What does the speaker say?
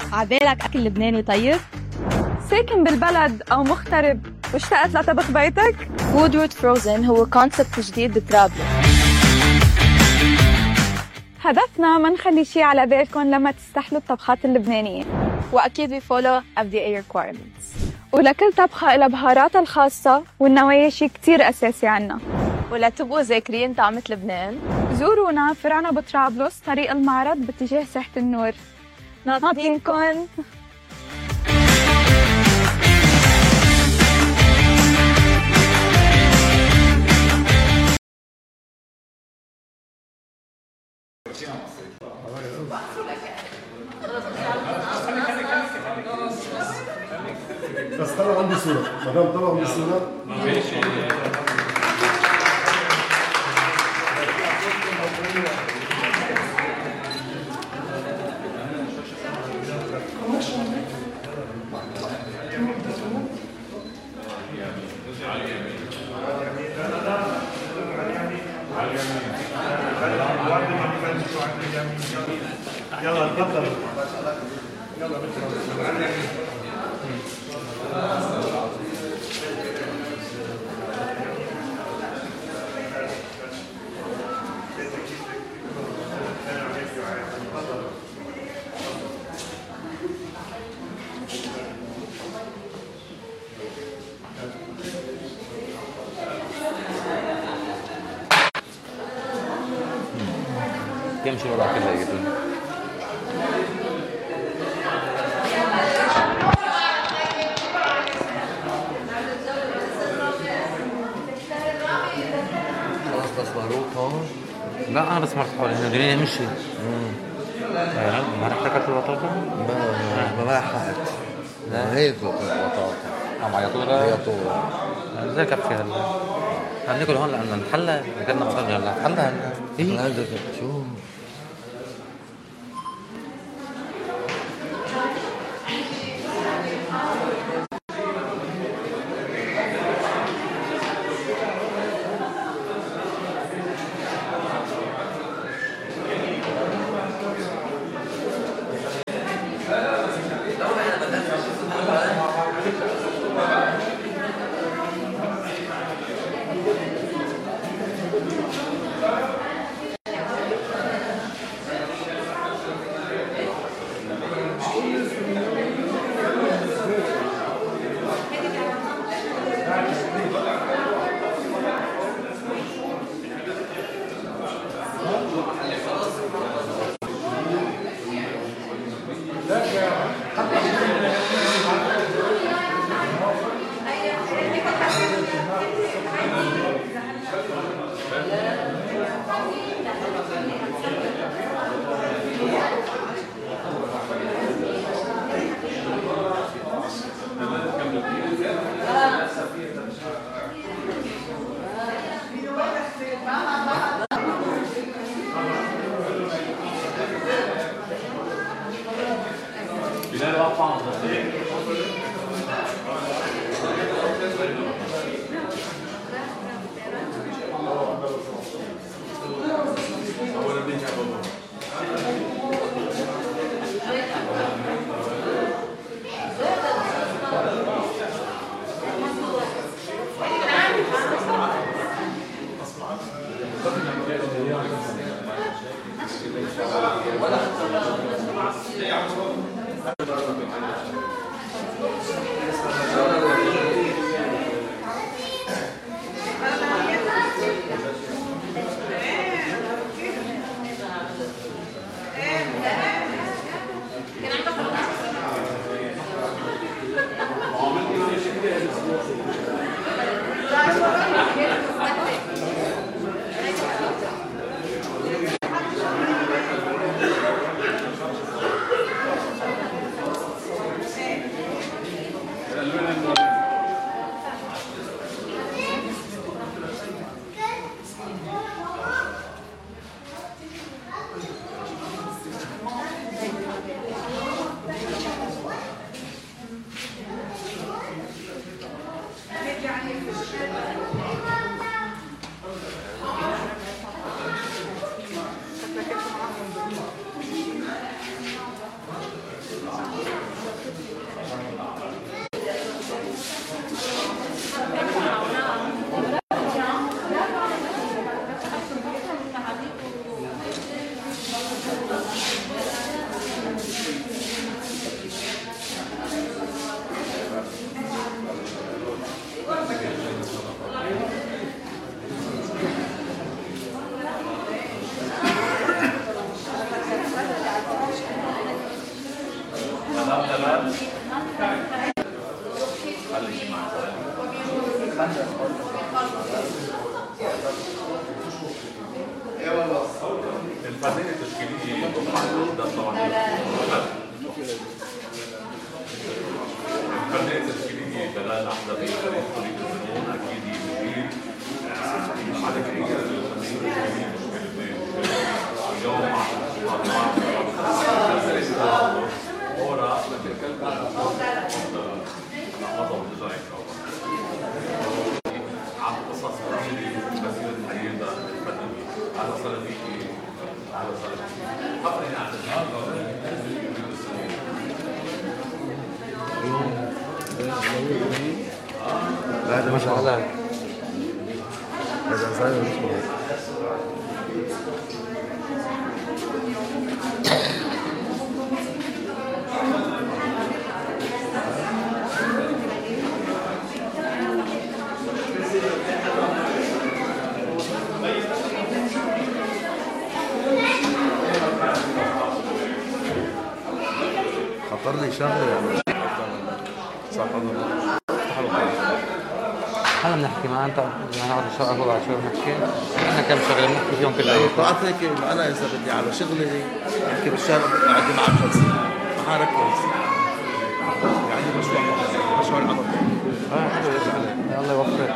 عبالك أكل لبناني طيب؟ ساكن بالبلد أو مغترب واشتقت لطبخ بيتك؟ وودورد فروزن هو كونسبت جديد بطرابلس. هدفنا ما نخلي شي على بالكم لما تستحلوا الطبخات اللبنانية، وأكيد بيفولو FDA requirements. ولكل طبخة إلها بهاراتها الخاصة والنوايا شي كتير أساسي عنا. ولا تبقوا ذاكرين طعمة لبنان؟ زورونا فرعنا بطرابلس طريق المعرض باتجاه ساحة النور. ناطرينكن. بس طلع عندي صورة، مدام طلع عندي صورة. يلا تفضل. يلا كم شو وضع كلها يقولون خلاص بس باروت هون. لا انا بس مرت حولي انه الدنيا مشي. ما رح تاكل البطاطا؟ ما لحقت. لا هيك البطاطا عم عيطوها؟ عيطوها. زي كفي هلا ناكل هون لأنه نحلى قلنا مثلا هلا نحلى هلا ايه هذا شو الفنانة التشكيلية ده طبعا الفنانة التشكيلية دلال أحمد فريق فريق الفنون أكيد مدير على كريم الفنانين التشكيلية اليوم مع ورا عمضوا الديزاين عم قصص رمزي مسيرة الحياة الفنية على صلاتيكي على صلاتيكي حقني على هذا ما شاء الله هذا صاير اسمه خطر لي شغله يعني صح هلا بنحكي ما انت نقعد نشرح على شو بنحكي احنا كم شغله بنحكي فيهم كل يوم طلعت هيك انا اذا بدي على شغلي احكي بالشارع عندي مع جلسه ما حركز عندي مشروع العمل حلو يرجع عليه الله يوفقك